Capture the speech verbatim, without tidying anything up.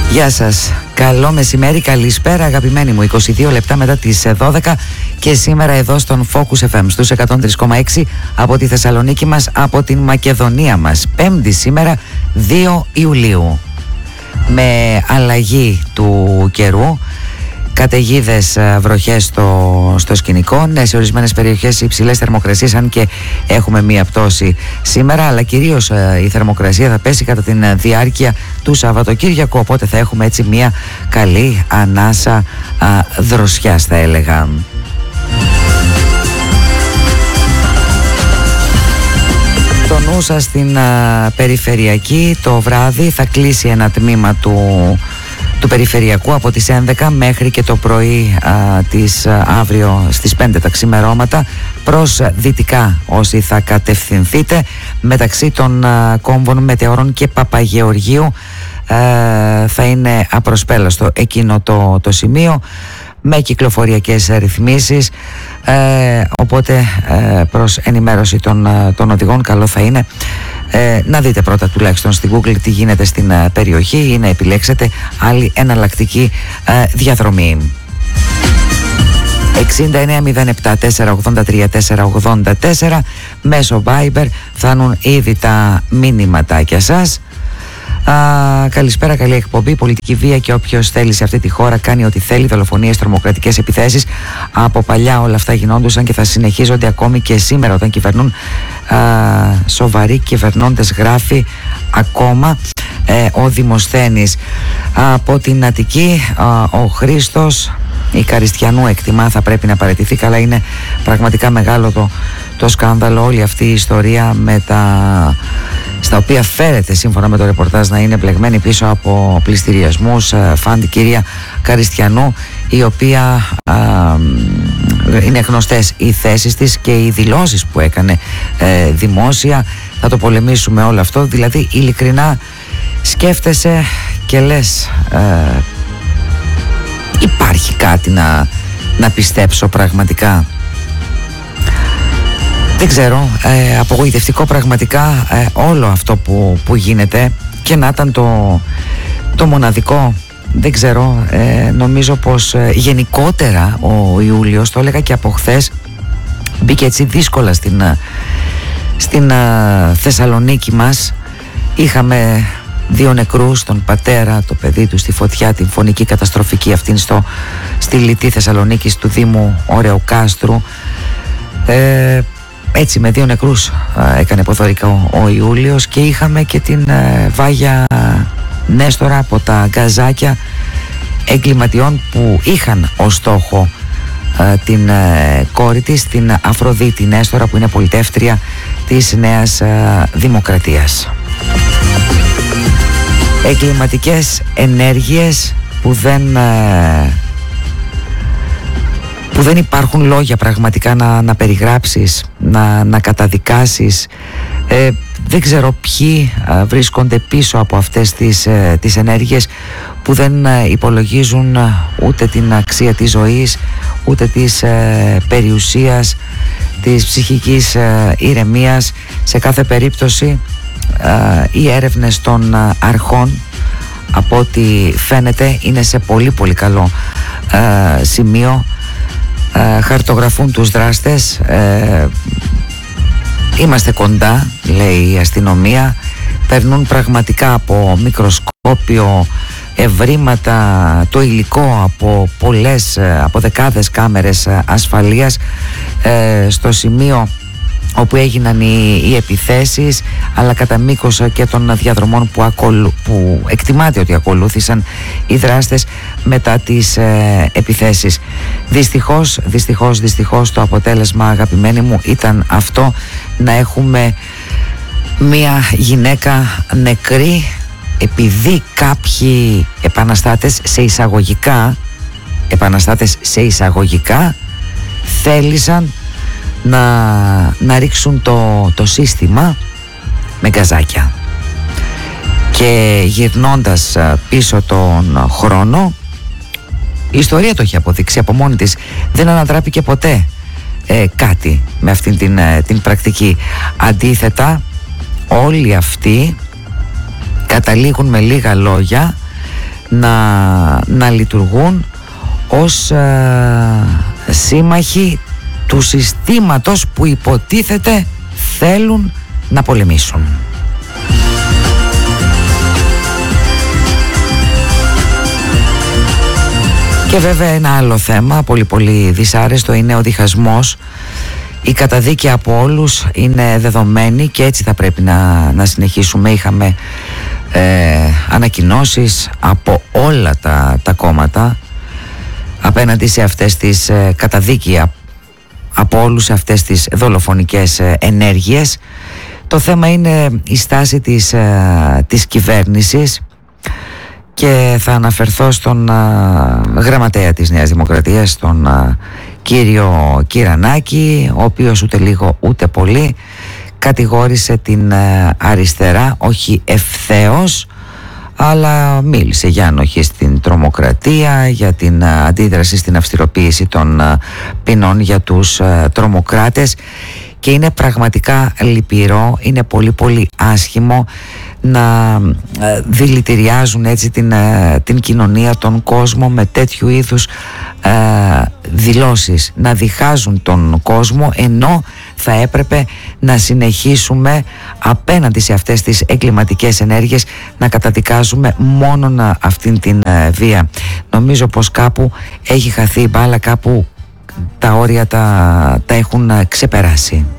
Γεια σας, καλό μεσημέρι, καλησπέρα αγαπημένοι μου. είκοσι δύο λεπτά μετά τις δώδεκα και σήμερα εδώ στον Focus εφ εμ στους εκατόν τρία κόμμα έξι από τη Θεσσαλονίκη μας, από την Μακεδονία μας. Πέμπτη σήμερα, δύο Ιουλίου, με αλλαγή του καιρού, καταιγίδες, βροχές στο, στο σκηνικό, ναι, σε ορισμένες περιοχές υψηλές θερμοκρασίες, αν και έχουμε μία πτώση σήμερα, αλλά κυρίως η θερμοκρασία θα πέσει κατά τη διάρκεια του Σαββατοκύριακου, οπότε θα έχουμε έτσι μία καλή ανάσα α, δροσιάς, θα έλεγα. Το νου σας στην α, περιφερειακή, το βράδυ θα κλείσει ένα τμήμα του του περιφερειακού από τις έντεκα μέχρι και το πρωί α, της α, αύριο στις πέντε τα ξημερώματα, προς δυτικά όσοι θα κατευθυνθείτε, μεταξύ των α, κόμβων Μετεωρών και Παπαγεωργίου α, θα είναι απροσπέλαστο εκείνο το, το σημείο, με κυκλοφοριακές ρυθμίσεις, ε, οπότε ε, προς ενημέρωση των, των οδηγών καλό θα είναι ε, να δείτε πρώτα τουλάχιστον στην Google τι γίνεται στην ε, περιοχή, ή να επιλέξετε άλλη εναλλακτική ε, διαδρομή. εξήντα εννέα μηδέν επτά τετρακόσια ογδόντα τρία τετρακόσια ογδόντα τέσσερα μέσω Viber φτάνουν ήδη τα μηνύματάκια σας. Α, καλησπέρα, καλή εκπομπή. Πολιτική βία και όποιος θέλει σε αυτή τη χώρα κάνει ό,τι θέλει. Δολοφονίες, τρομοκρατικές επιθέσεις. Από παλιά όλα αυτά γινόντουσαν και θα συνεχίζονται ακόμη και σήμερα, όταν κυβερνούν α, σοβαροί κυβερνώντες, γράφει ακόμα ε, ο Δημοσθένης. Από την Αττική, α, ο Χρήστος, η Καριστιανού εκτιμά θα πρέπει να παραιτηθεί. Καλά, είναι πραγματικά μεγάλο το, το σκάνδαλο, όλη αυτή η ιστορία με τα, στα οποία φέρεται σύμφωνα με το ρεπορτάζ να είναι μπλεγμένη πίσω από πληστηριασμούς. Φάντη κυρία Καριστιανού, η οποία α, είναι γνωστές οι θέσεις της και οι δηλώσεις που έκανε ε, δημόσια. Θα το πολεμήσουμε όλο αυτό, δηλαδή ειλικρινά σκέφτεσαι και λες ε, υπάρχει κάτι να, να πιστέψω πραγματικά? Δεν ξέρω, ε, απογοητευτικό πραγματικά ε, όλο αυτό που, που γίνεται, και να ήταν το, το μοναδικό. Δεν ξέρω, ε, νομίζω πως ε, γενικότερα ο Ιούλιος, το έλεγα και από χθες, μπήκε έτσι δύσκολα στην, στην α, Θεσσαλονίκη μας. Είχαμε δύο νεκρούς, τον πατέρα, το παιδί του στη φωτιά, την φωνική καταστροφική αυτήν στο, στη λιτή Θεσσαλονίκης του Δήμου Ωρεοκάστρου. Ε, έτσι με δύο νεκρούς α, έκανε ποδορικό ο Ιούλιος, και είχαμε και την ε, Βάγια Νέστορα από τα γκαζάκια εγκληματιών που είχαν ως στόχο ε, την ε, κόρη της, την Αφροδίτη Νέστορα, που είναι πολιτεύτρια της Νέας ε, Δημοκρατίας. Εγκληματικές ενέργειες που δεν ε, που δεν υπάρχουν λόγια πραγματικά να, να περιγράψεις, να, να καταδικάσεις. ε, δεν ξέρω ποιοι ε, βρίσκονται πίσω από αυτές τις, ε, τις ενέργειες, που δεν ε, υπολογίζουν ε, ούτε την αξία της ζωής, ούτε της ε, περιουσίας, της ψυχικής ε, ηρεμίας. Σε κάθε περίπτωση ε, οι έρευνες των ε, αρχών, από ό,τι φαίνεται, είναι σε πολύ πολύ καλό ε, σημείο. Ε, χαρτογραφούν τους δράστες. ε, Είμαστε κοντά, λέει η αστυνομία. Περνούν πραγματικά από μικροσκόπιο ευρήματα το υλικό από πολλές, από δεκάδες κάμερες ασφαλείας ε, στο σημείο όπου έγιναν οι, οι επιθέσεις, αλλά κατά μήκος και των διαδρομών που, ακολου, που εκτιμάται ότι ακολούθησαν οι δράστες μετά τις ε, επιθέσεις. Δυστυχώς, δυστυχώς, δυστυχώς το αποτέλεσμα, αγαπημένοι μου, ήταν αυτό, να έχουμε μία γυναίκα νεκρή, επειδή κάποιοι επαναστάτες σε εισαγωγικά, επαναστάτες σε εισαγωγικά θέλησαν να, να ρίξουν το, το σύστημα με γκαζάκια. Και γυρνώντας πίσω τον χρόνο, η ιστορία το έχει αποδείξει από μόνη της, δεν ανατράπηκε ποτέ ε, κάτι με αυτήν την, ε, την πρακτική. Αντίθετα, όλοι αυτοί καταλήγουν με λίγα λόγια να, να λειτουργούν ως ε, σύμμαχοι του συστήματος που υποτίθεται θέλουν να πολεμήσουν. Και βέβαια ένα άλλο θέμα πολύ πολύ δυσάρεστο είναι ο διχασμός. Η καταδίκη από όλους είναι δεδομένη και έτσι θα πρέπει να, να συνεχίσουμε. Είχαμε ε, ανακοινώσεις από όλα τα, τα κόμματα απέναντι σε αυτές τις ε, καταδίκη από όλους σε αυτές τις δολοφονικές ε, ενέργειες. Το θέμα είναι η στάση της, ε, της κυβέρνησης και θα αναφερθώ στον α, γραμματέα της Νέας Δημοκρατίας, τον α, κύριο Κυρανάκη, ο οποίος ούτε λίγο ούτε πολύ κατηγόρησε την α, αριστερά, όχι ευθέως, αλλά μίλησε για ανοχή στην τρομοκρατία, για την α, αντίδραση στην αυστηροποίηση των α, ποινών για τους α, τρομοκράτες, και είναι πραγματικά λυπηρό, είναι πολύ πολύ άσχημο να δηλητηριάζουν έτσι την, την κοινωνία, τον κόσμο με τέτοιου είδους ε, δηλώσεις, να διχάζουν τον κόσμο, ενώ θα έπρεπε να συνεχίσουμε απέναντι σε αυτές τις εγκληματικές ενέργειες να καταδικάζουμε μόνον αυτήν την ε, βία. Νομίζω πως κάπου έχει χαθεί η μπάλα, κάπου τα όρια τα, τα έχουν ξεπεράσει.